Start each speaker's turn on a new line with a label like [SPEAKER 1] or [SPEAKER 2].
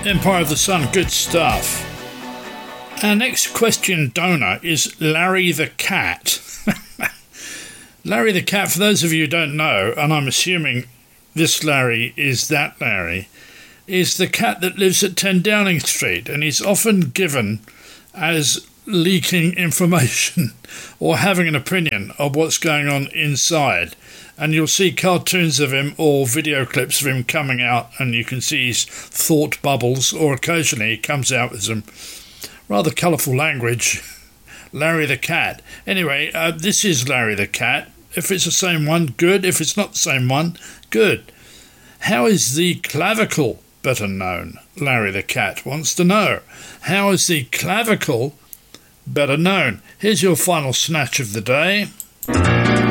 [SPEAKER 1] Empire of the Sun, good stuff. Our next question donor is Larry the Cat. Larry the Cat, for those of you who don't know, and I'm assuming this Larry is that Larry, is the cat that lives at 10 Downing Street, and he's often given as leaking information or having an opinion of what's going on inside. And you'll see cartoons of him or video clips of him coming out, and you can see his thought bubbles, or occasionally he comes out with some rather colourful language. Larry the Cat. Anyway, this is Larry the Cat. If it's the same one, good. If it's not the same one, good. How is the clavicle better known? Larry the Cat wants to know. How is the clavicle better known? Here's your final snatch of the day.